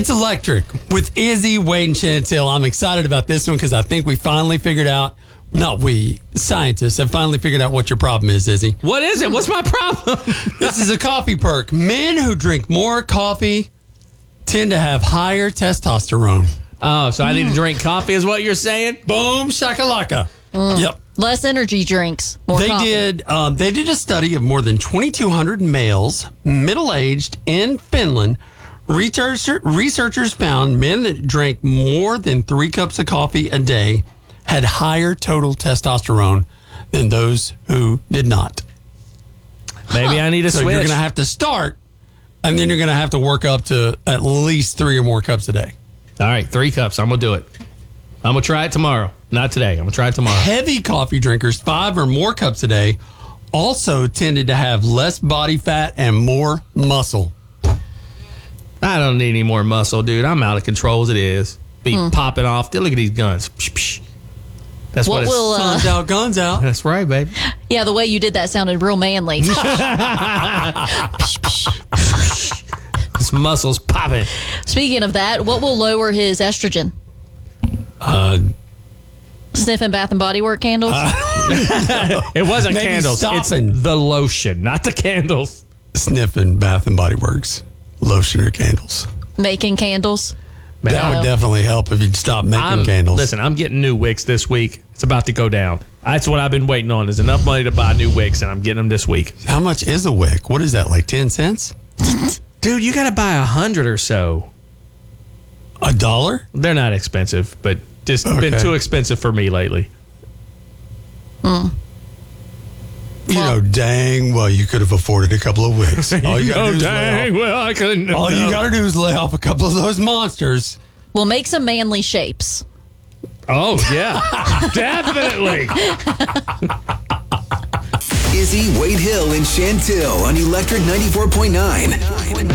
It's electric with Izzy, Wade, and Chantel. I'm excited about this one because I think we finally figured out, not we, scientists have finally figured out what your problem is, Izzy. What is it? What's my problem? This is a coffee perk. Men who drink more coffee tend to have higher testosterone. Oh, so I need to drink coffee is what you're saying? Boom, shakalaka. Yep. Less energy drinks, more They coffee. did a study of more than 2,200 males, middle-aged, in Finland. Researchers found men that drank more than 3 cups of coffee a day had higher total testosterone than those who did not. Maybe I need to So switch. you're going to have to start, and then you're going to have to work up to at least 3 or more cups a day. All right, 3 cups. I'm going to do it. I'm going to try it tomorrow. Not today. I'm going to try it tomorrow. Heavy coffee drinkers, 5 or more cups a day, also tended to have less body fat and more muscle. I don't need any more muscle, dude. I'm out of control as it is. Be popping off. Look at these guns. Psh, psh. That's What what it's. will, Sun's out, guns out. That's right, baby. Yeah, the way you did that sounded real manly. This muscle's popping. Speaking of that, what will lower his estrogen? Sniffing Bath and Body Work candles? It wasn't Maybe candles. stopping. It's the lotion, not the candles. Sniffing Bath and Body Works lotion or candles. Making candles? Man, That would definitely help if you'd stop making candles. Listen, I'm getting new wicks this week. It's about to go down. That's what I've been waiting on is enough money to buy new wicks, and I'm getting them this week. How much is a wick? What is that, like 10 cents? Dude, you got to buy 100 or so. $1? They're not expensive, but just been Okay. too expensive for me lately. You know, dang, well, you could have afforded a couple of wicks. All you gotta do is lay off- well, I couldn't. all you got to do is lay off a couple of those monsters. We'll make some manly shapes. Oh, yeah. Definitely. Izzy, Wade Hill, and Chantel on Electric 94.9.